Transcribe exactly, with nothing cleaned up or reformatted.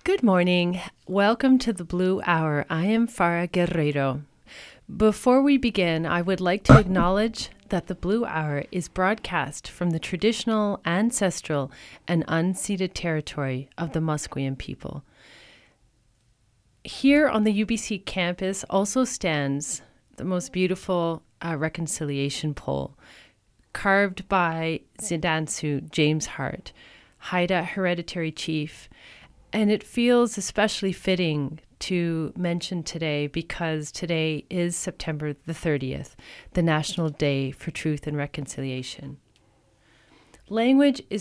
Good morning. Welcome to the Blue Hour. I am Farah Guerrero. Before we begin, I would like to acknowledge that the Blue Hour is broadcast from the traditional, ancestral, and unceded territory of the Musqueam people. Here on the U B C campus also stands the most beautiful uh, reconciliation pole, carved by Zidansu James Hart, Haida hereditary chief. And it feels especially fitting to mention today because today is September the thirtieth, the National Day for Truth and Reconciliation. Language is